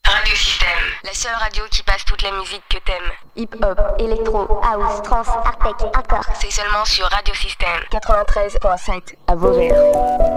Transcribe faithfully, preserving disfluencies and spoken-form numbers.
Radio Système, la seule radio qui passe toute la musique que t'aimes. Hip-hop, électro, house, trance, hardtech, hardcore. C'est seulement sur Radio Système quatre-vingt-treize virgule sept à Vauvert.